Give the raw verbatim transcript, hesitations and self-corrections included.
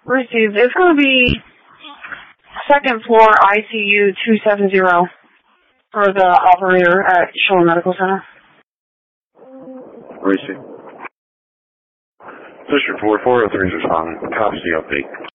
Received. It's going to be second floor I C U two seven zero for the operator at Shoreland Medical Center. Received. District four four oh three is responding. Cops the update.